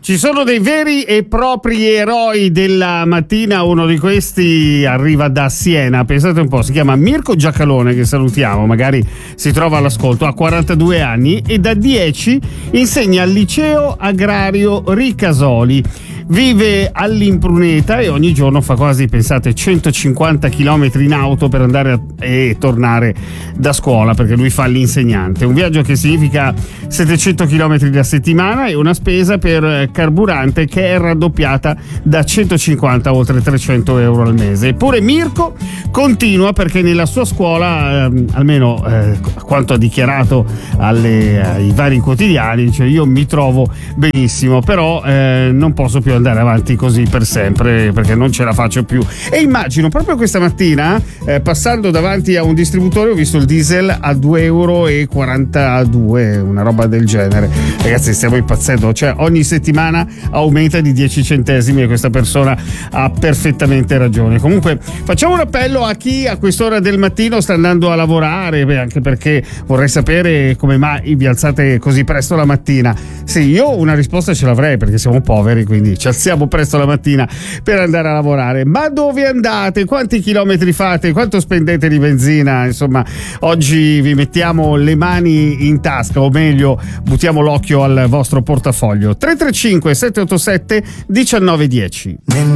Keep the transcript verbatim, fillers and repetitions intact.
Ci sono dei veri e propri eroi della mattina, uno di questi arriva da Siena, pensate un po', si chiama Mirko Giacalone, che salutiamo, magari si trova all'ascolto, ha quarantadue anni e da dieci insegna al liceo agrario Ricasoli. Vive all'Impruneta e ogni giorno fa quasi, pensate, centocinquanta chilometri in auto per andare a, e tornare da scuola, perché lui fa l'insegnante. Un viaggio che significa settecento chilometri la settimana e una spesa per carburante che è raddoppiata da centocinquanta a oltre trecento euro al mese. Eppure Mirko continua, perché nella sua scuola, eh, almeno eh, quanto ha dichiarato alle, ai vari quotidiani, dice: io mi trovo benissimo, però eh, non posso più andare avanti così per sempre, perché non ce la faccio più. E immagino proprio questa mattina, eh, passando davanti a un distributore, ho visto il diesel a due euro e quarantadue, una roba del genere. Ragazzi, stiamo impazzendo, cioè ogni settimana aumenta di dieci centesimi e questa persona ha perfettamente ragione. Comunque facciamo un appello a chi a quest'ora del mattino sta andando a lavorare, beh, anche perché vorrei sapere come mai vi alzate così presto la mattina. Sì, io una risposta ce l'avrei, perché siamo poveri, quindi ci alziamo presto la mattina per andare a lavorare. Ma dove andate? Quanti chilometri fate? Quanto spendete di benzina? Insomma, oggi vi mettiamo le mani in tasca, o meglio buttiamo l'occhio al vostro portafoglio. Tre tre cinque sette otto sette uno nove uno zero.